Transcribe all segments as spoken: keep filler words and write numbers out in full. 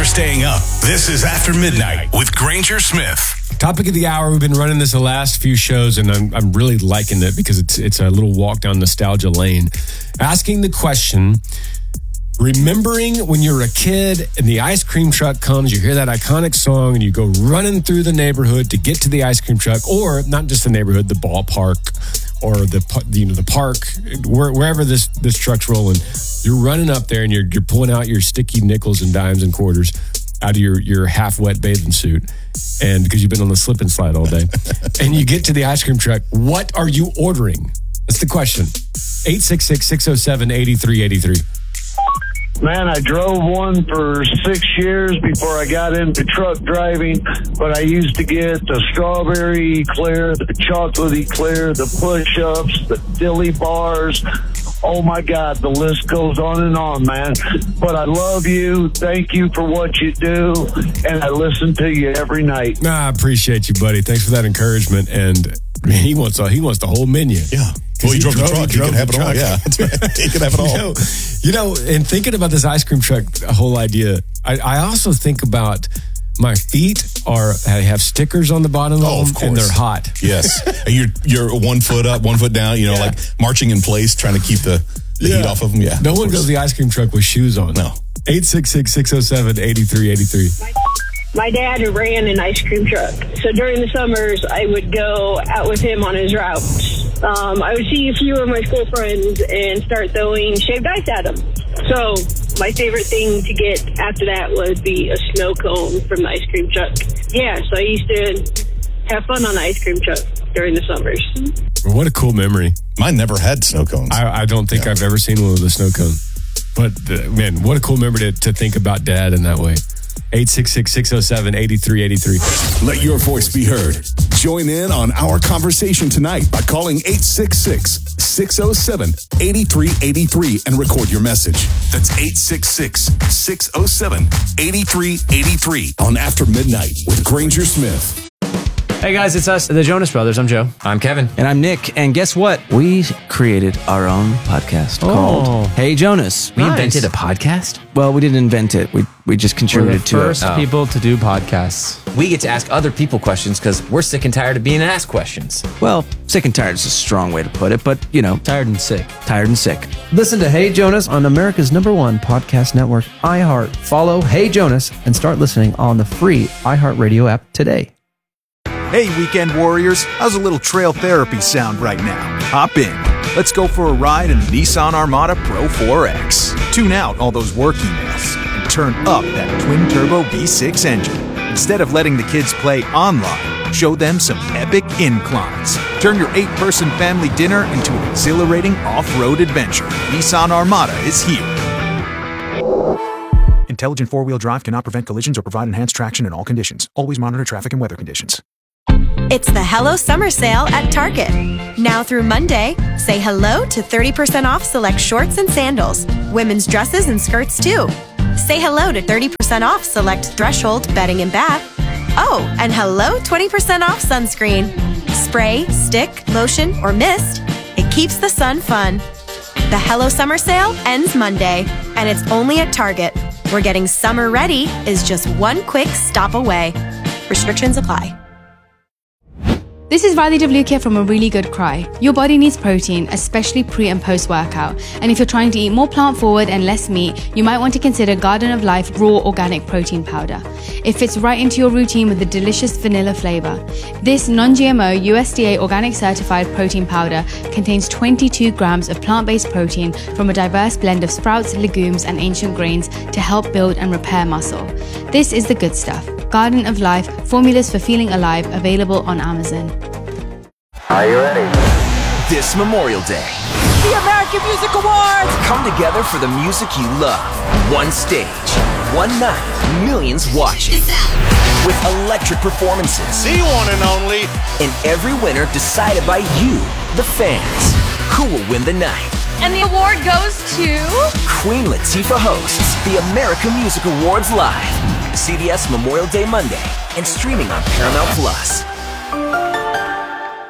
staying up. This is After Midnight with Granger Smith. Topic of the hour. We've been running this the last few shows, and I'm I'm really liking it because it's it's a little walk down nostalgia lane. Asking the question, remembering when you were a kid and the ice cream truck comes, you hear that iconic song, and you go running through the neighborhood to get to the ice cream truck, or not just the neighborhood, the ballpark, or the you know the park, where, wherever this this truck's rolling. You're running up there and you're you're pulling out your sticky nickels and dimes and quarters out of your your half wet bathing suit, and because you've been on the slip and slide all day, and you get to the ice cream truck. What are you ordering? That's the question. eight six six, six oh seven, eight three eight three. Man, I drove one for six years before I got into truck driving, but I used to get the strawberry eclair, the chocolate eclair, the push-ups, the dilly bars. Oh, my God, the list goes on and on, man. But I love you. Thank you for what you do, and I listen to you every night. Nah, I appreciate you, buddy. Thanks for that encouragement. And man, he wants a, he wants the whole menu. Yeah. Well, he, he drove, drove the truck. He, he could have it truck. all. Yeah, that's right. He could have it all. You know, you know, and thinking about this ice cream truck, the whole idea, I, I also think about my feet are have stickers on the bottom oh, of them, of course. and they're hot. Yes. And you're you're one foot up, one foot down, you know, yeah. like marching in place, trying to keep the, the yeah. heat off of them. Yeah. No one goes to the ice cream truck with shoes on. No. eight six six, six oh seven, eight three eight three. My dad ran an ice cream truck. So during the summers, I would go out with him on his routes. Um, I would see a few of my school friends and start throwing shaved ice at them. So my favorite thing to get after that would be a snow cone from the ice cream truck. Yeah, so I used to have fun on the ice cream truck during the summers. What a cool memory. Mine never had snow cones. I, I don't think yeah. I've ever seen one with a snow cone. But, uh, man, what a cool memory to, to think about Dad in that way. eight six six, six oh seven, eight three eight three. Let your voice be heard. Join in on our conversation tonight by calling eight six six, six oh seven, eight three eight three and record your message. That's eight six six, six oh seven, eight three eight three on After Midnight with Granger Smith. Hey guys, it's us, the Jonas Brothers. I'm Joe. I'm Kevin. And I'm Nick. And guess what? We created our own podcast oh. called Hey Jonas. We nice. invented a podcast? Well, we didn't invent it. We we just contributed to it. We're the first people to do podcasts. We get to ask other people questions because we're sick and tired of being asked questions. Well, sick and tired is a strong way to put it, but, you know. Tired and sick. Tired and sick. Listen to Hey Jonas on America's number one podcast network, iHeart. Follow Hey Jonas and start listening on the free iHeartRadio app today. Hey, weekend warriors, how's a little trail therapy sound right now? Hop in. Let's go for a ride in the Nissan Armada Pro four X. Tune out all those work emails and turn up that twin-turbo V six engine. Instead of letting the kids play online, show them some epic inclines. Turn your eight-person family dinner into an exhilarating off-road adventure. Nissan Armada is here. Intelligent four-wheel drive cannot prevent collisions or provide enhanced traction in all conditions. Always monitor traffic and weather conditions. It's the Hello Summer Sale at Target. Now through Monday, say hello to thirty percent off select shorts and sandals, women's dresses and skirts too. Say hello to thirty percent off select Threshold bedding and bath. Oh, and hello twenty percent off sunscreen. Spray, stick, lotion, or mist. It keeps the sun fun. The Hello Summer Sale ends Monday, and it's only at Target, where getting summer ready is just one quick stop away. Restrictions apply. This is Riley Devlukia from A Really Good Cry. Your body needs protein, especially pre and post workout. And if you're trying to eat more plant forward and less meat, you might want to consider Garden of Life Raw Organic Protein Powder. It fits right into your routine with a delicious vanilla flavor. This non-G M O U S D A organic certified protein powder contains twenty-two grams of plant-based protein from a diverse blend of sprouts, legumes, and ancient grains to help build and repair muscle. This is the good stuff. Garden of Life, formulas for feeling alive, available on Amazon. Are you ready? This Memorial Day, the American Music Awards come together for the music you love. One stage, one night, millions watching. With electric performances. The one and only. And every winner decided by you, the fans. Who will win the night? And the award goes to... Queen Latifah hosts the American Music Awards live. C B S Memorial Day Monday and streaming on Paramount Plus.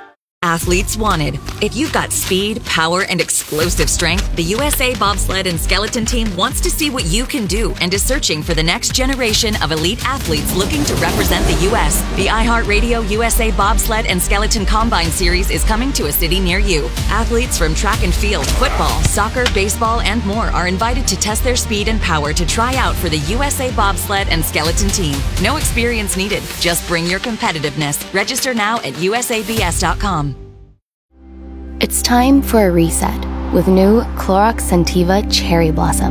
athletes wanted. If you've got speed, power, and explosive strength, the U S A Bobsled and Skeleton Team wants to see what you can do and is searching for the next generation of elite athletes looking to represent the U S. The iHeartRadio U S A Bobsled and Skeleton Combine Series is coming to a city near you. Athletes from track and field, football, soccer, baseball, and more are invited to test their speed and power to try out for the U S A Bobsled and Skeleton Team. No experience needed. Just bring your competitiveness. Register now at U S A B S dot com. It's time for a reset with new Clorox Scentiva Cherry Blossom.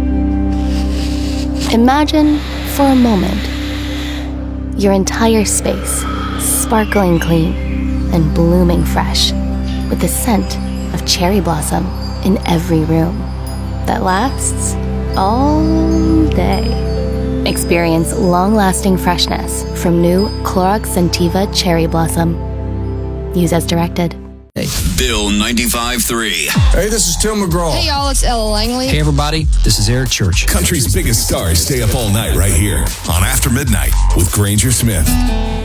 Imagine for a moment your entire space sparkling clean and blooming fresh with the scent of cherry blossom in every room that lasts all day. Experience long-lasting freshness from new Clorox Scentiva Cherry Blossom. Use as directed. Bill ninety-five three. Hey, this is Tim McGraw. Hey, y'all, it's Ella Langley. Hey, everybody, this is Eric Church. Country's biggest stars stay up all night right here on After Midnight with Granger Smith.